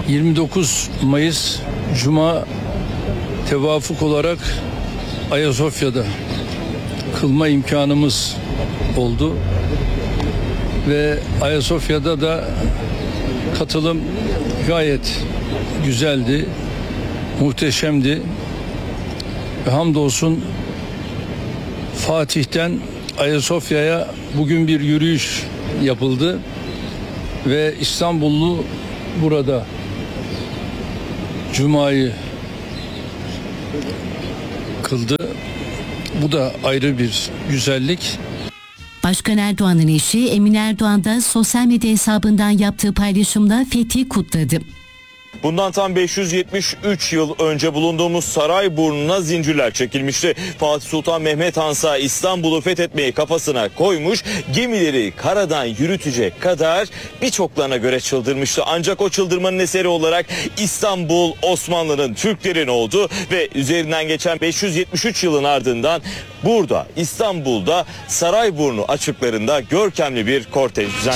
29 Mayıs Cuma tevafuk olarak Ayasofya'da kılma imkanımız oldu ve Ayasofya'da da katılım gayet güzeldi, muhteşemdi ve hamdolsun Fatih'ten Ayasofya'ya bugün bir yürüyüş yapıldı ve İstanbullu burada Cuma'yı kıldı. Bu da ayrı bir güzellik. Başkan Erdoğan'ın eşi Emine Erdoğan da sosyal medya hesabından yaptığı paylaşımda fethi kutladı. Bundan tam 573 yıl önce bulunduğumuz Sarayburnu'na zincirler çekilmişti. Fatih Sultan Mehmet Hansa İstanbul'u fethetmeyi kafasına koymuş, gemileri karadan yürütecek kadar birçoklarına göre çıldırmıştı. Ancak o çıldırmanın eseri olarak İstanbul Osmanlı'nın, Türklerin oldu ve üzerinden geçen 573 yılın ardından burada İstanbul'da Sarayburnu açıklarında görkemli bir kortej düzenlendi.